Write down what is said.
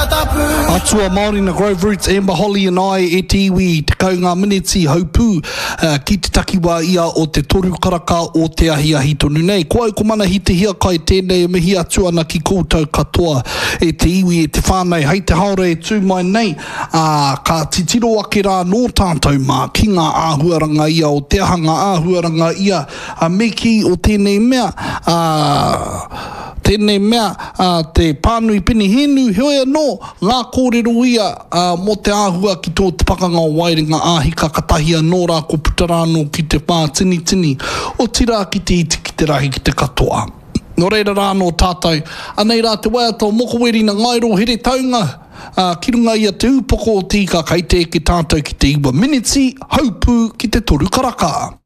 Atua Māori na Grove Roots, Amber Holly and I e te iwi te kaunga miniti haupū ki te takiwa ia o te toru karaka o te ahi tonu nei. Ko au ko mana hi te hia kai tēnei mihi atu ana ki koutou katoa e te iwi e te whānei. Hei te haore e tū mai nei, ka titiro ake rā nō tātou mā ki ngā āhuaranga ia o te ahanga āhuaranga ia me ki o tēnei mea te pānui pini henu hoi anō ngā kōrero ia mo te āhua ki tō te pakanga o Wairinga āhika katahia nō rā ko putarano ki te pā tini o tira ki te iti ki te rahi ki te katoa. Nō reira rā nō tātou, anei rā te waiata o mokoweri na ngairo here taunga ki runga ia te upoko o tika kei te ki tātou ki te iwa miniti haupū ki te toru karaka.